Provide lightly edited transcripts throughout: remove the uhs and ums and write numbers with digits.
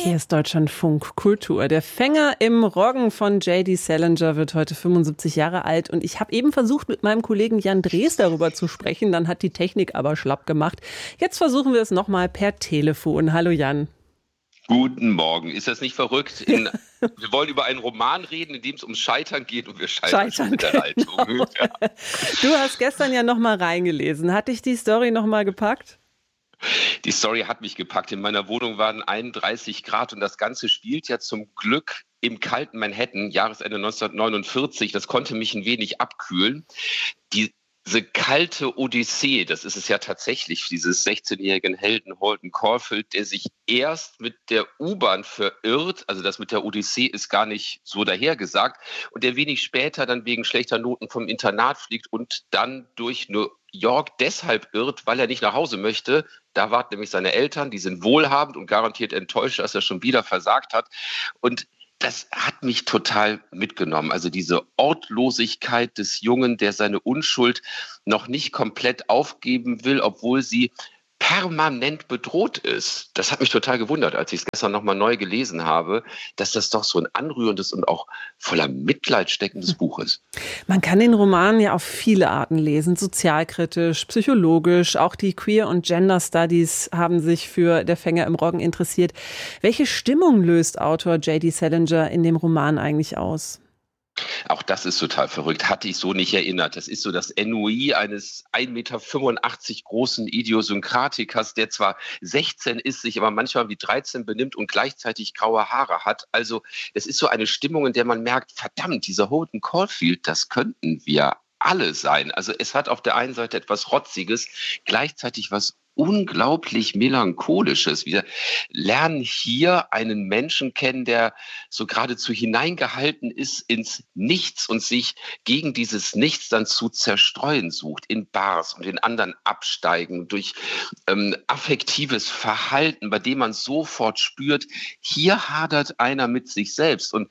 Hier ist Deutschlandfunk Kultur. Der Fänger im Roggen von J.D. Salinger wird heute 75 Jahre alt. Und ich habe eben versucht, mit meinem Kollegen Jan Drees darüber zu sprechen. Dann hat die Technik aber schlapp gemacht. Jetzt versuchen wir es nochmal per Telefon. Hallo Jan. Guten Morgen. Ist das nicht verrückt? Wir wollen über einen Roman reden, in dem es ums Scheitern geht und wir scheitern schon mit der Leitung. Genau. Ja. Du hast gestern ja nochmal reingelesen. Hat dich die Story nochmal gepackt? Die Story hat mich gepackt. In meiner Wohnung waren 31 Grad und das Ganze spielt ja zum Glück im kalten Manhattan, Jahresende 1949. Das konnte mich ein wenig abkühlen. Diese kalte Odyssee, das ist es ja tatsächlich, dieses 16-jährigen Helden Holden Caulfield, der sich erst mit der U-Bahn verirrt, also das mit der Odyssee ist gar nicht so dahergesagt, und der wenig später dann wegen schlechter Noten vom Internat fliegt und dann durch New York deshalb irrt, weil er nicht nach Hause möchte. Da warten nämlich seine Eltern, die sind wohlhabend und garantiert enttäuscht, dass er schon wieder versagt hat. Und das hat mich total mitgenommen. Also diese Ortlosigkeit des Jungen, der seine Unschuld noch nicht komplett aufgeben will, obwohl sie permanent bedroht ist. Das hat mich total gewundert, als ich es gestern nochmal neu gelesen habe, dass das doch so ein anrührendes und auch voller Mitleid steckendes Buch ist. Man kann den Roman ja auf viele Arten lesen, sozialkritisch, psychologisch. Auch die Queer- und Gender-Studies haben sich für Der Fänger im Roggen interessiert. Welche Stimmung löst Autor J.D. Salinger in dem Roman eigentlich aus? Auch das ist total verrückt, hatte ich so nicht erinnert. Das ist so das Ennui eines 1,85 Meter großen Idiosynkratikers, der zwar 16 ist, sich aber manchmal wie 13 benimmt und gleichzeitig graue Haare hat. Also es ist so eine Stimmung, in der man merkt, verdammt, dieser Holden Caulfield, das könnten wir alle sein. Also es hat auf der einen Seite etwas Rotziges, gleichzeitig was unglaublich Melancholisches. Wir lernen hier einen Menschen kennen, der so geradezu hineingehalten ist ins Nichts und sich gegen dieses Nichts dann zu zerstreuen sucht, in Bars und in anderen Absteigen, durch affektives Verhalten, bei dem man sofort spürt, hier hadert einer mit sich selbst. Und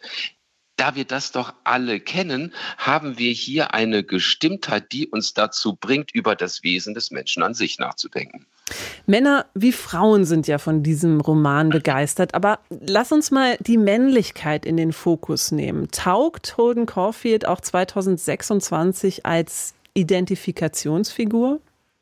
da wir das doch alle kennen, haben wir hier eine Gestimmtheit, die uns dazu bringt, über das Wesen des Menschen an sich nachzudenken. Männer wie Frauen sind ja von diesem Roman begeistert, aber lass uns mal die Männlichkeit in den Fokus nehmen. Taugt Holden Caulfield auch 2026 als Identifikationsfigur?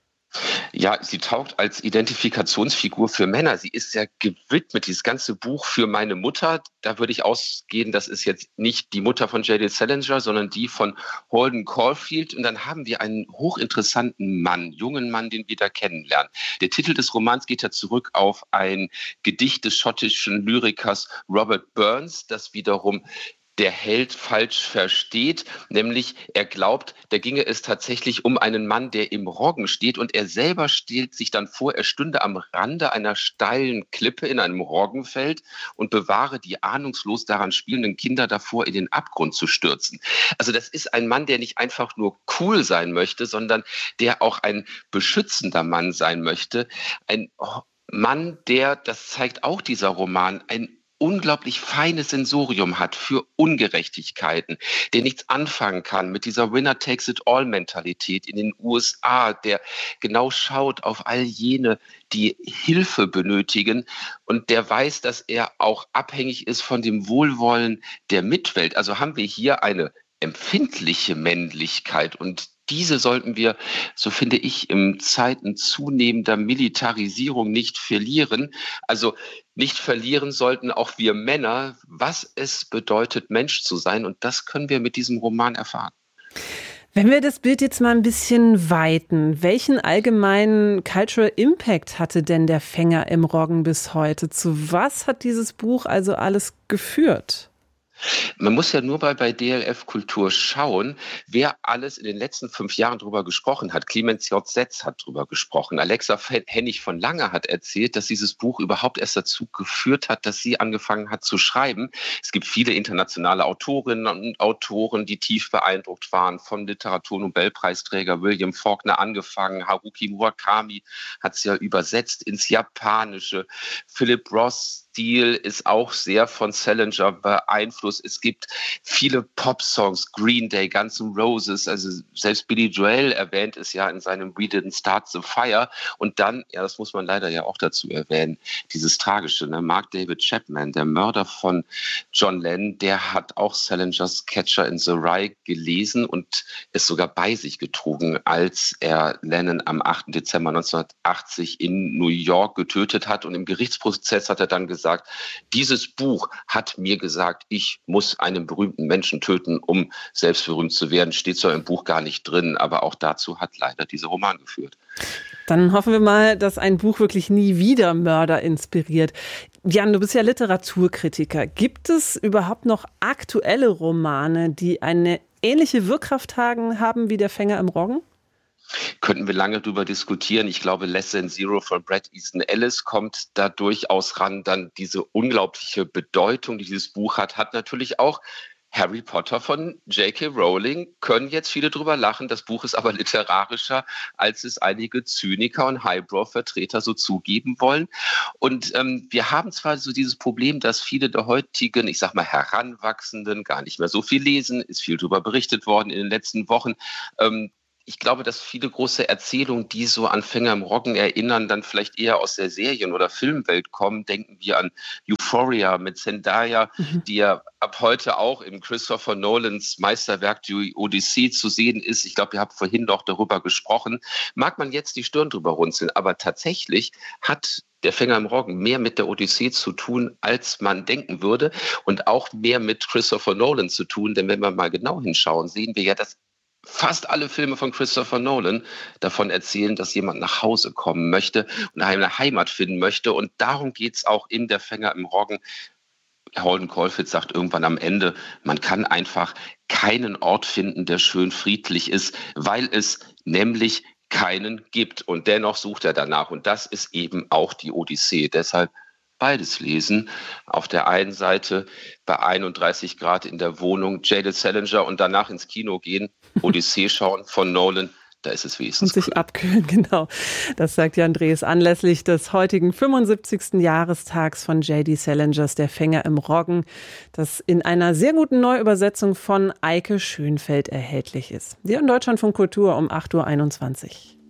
Ja, sie taugt als Identifikationsfigur für Männer. Sie ist ja gewidmet, dieses ganze Buch für meine Mutter. Da würde ich ausgehen, das ist jetzt nicht die Mutter von J.D. Salinger, sondern die von Holden Caulfield. Und dann haben wir einen hochinteressanten Mann, jungen Mann, den wir da kennenlernen. Der Titel des Romans geht ja zurück auf ein Gedicht des schottischen Lyrikers Robert Burns, das wiederum der Held falsch versteht, nämlich er glaubt, da ginge es tatsächlich um einen Mann, der im Roggen steht, und er selber stellt sich dann vor, er stünde am Rande einer steilen Klippe in einem Roggenfeld und bewahre die ahnungslos daran spielenden Kinder davor, in den Abgrund zu stürzen. Also das ist ein Mann, der nicht einfach nur cool sein möchte, sondern der auch ein beschützender Mann sein möchte. Ein Mann, der, das zeigt auch dieser Roman, ein unglaublich feines Sensorium hat für Ungerechtigkeiten, der nichts anfangen kann mit dieser Winner-takes-it-all-Mentalität in den USA, der genau schaut auf all jene, die Hilfe benötigen, und der weiß, dass er auch abhängig ist von dem Wohlwollen der Mitwelt. Also haben wir hier eine empfindliche Männlichkeit, und diese sollten wir, so finde ich, in Zeiten zunehmender Militarisierung nicht verlieren. Also nicht verlieren sollten auch wir Männer, was es bedeutet, Mensch zu sein. Und das können wir mit diesem Roman erfahren. Wenn wir das Bild jetzt mal ein bisschen weiten, welchen allgemeinen Cultural Impact hatte denn Der Fänger im Roggen bis heute? Zu was hat dieses Buch also alles geführt? Man muss ja nur bei DLF Kultur schauen, wer alles in den letzten 5 Jahren drüber gesprochen hat. Clemens J. Setz hat drüber gesprochen. Alexa Hennig von Lange hat erzählt, dass dieses Buch überhaupt erst dazu geführt hat, dass sie angefangen hat zu schreiben. Es gibt viele internationale Autorinnen und Autoren, die tief beeindruckt waren, von Literaturnobelpreisträger William Faulkner angefangen. Haruki Murakami hat es ja übersetzt ins Japanische. Philip Roth, Stil ist auch sehr von Salinger beeinflusst. Es gibt viele Pop-Songs, Green Day, Guns N' Roses, also selbst Billy Joel erwähnt es ja in seinem We Didn't Start the Fire. Und dann, ja, das muss man leider ja auch dazu erwähnen, dieses Tragische, ne? Mark David Chapman, der Mörder von John Lennon, der hat auch Salingers Catcher in the Rye gelesen und es sogar bei sich getragen, als er Lennon am 8. Dezember 1980 in New York getötet hat. Und im Gerichtsprozess hat er dann gesagt, dieses Buch hat mir gesagt, ich muss einen berühmten Menschen töten, um selbst berühmt zu werden. Steht zwar im Buch gar nicht drin, aber auch dazu hat leider dieser Roman geführt. Dann hoffen wir mal, dass ein Buch wirklich nie wieder Mörder inspiriert. Jan, du bist ja Literaturkritiker. Gibt es überhaupt noch aktuelle Romane, die eine ähnliche Wirkkraft haben wie Der Fänger im Roggen? Könnten wir lange darüber diskutieren. Ich glaube, Less Than Zero von Bret Easton Ellis kommt da durchaus ran. Dann diese unglaubliche Bedeutung, die dieses Buch hat natürlich auch Harry Potter von J.K. Rowling. Können jetzt viele drüber lachen. Das Buch ist aber literarischer, als es einige Zyniker und Highbrow-Vertreter so zugeben wollen. Und wir haben zwar so dieses Problem, dass viele der heutigen, ich sag mal, Heranwachsenden gar nicht mehr so viel lesen. Ist viel darüber berichtet worden in den letzten Wochen. Ich glaube, dass viele große Erzählungen, die so an Fänger im Roggen erinnern, dann vielleicht eher aus der Serien- oder Filmwelt kommen. Denken wir an Euphoria mit Zendaya, die ja ab heute auch in Christopher Nolans Meisterwerk Die Odyssee zu sehen ist. Ich glaube, ihr habt vorhin doch darüber gesprochen. Mag man jetzt die Stirn drüber runzeln, aber tatsächlich hat Der Fänger im Roggen mehr mit der Odyssee zu tun, als man denken würde und auch mehr mit Christopher Nolan zu tun. Denn wenn wir mal genau hinschauen, sehen wir ja, dass fast alle Filme von Christopher Nolan davon erzählen, dass jemand nach Hause kommen möchte und eine Heimat finden möchte. Und darum geht es auch in Der Fänger im Roggen. Holden Caulfield sagt irgendwann am Ende, man kann einfach keinen Ort finden, der schön friedlich ist, weil es nämlich keinen gibt. Und dennoch sucht er danach. Und das ist eben auch die Odyssee. Deshalb beides lesen. Auf der einen Seite bei 31 Grad in der Wohnung J.D. Salinger und danach ins Kino gehen, Odyssee schauen von Nolan. Da ist es wenigstens. Und sich abkühlen, genau. Das sagt Jan Drees anlässlich des heutigen 75. Jahrestags von J.D. Salingers Der Fänger im Roggen, das in einer sehr guten Neuübersetzung von Eike Schönfeld erhältlich ist. Hier in Deutschlandfunk Kultur um 8.21 Uhr.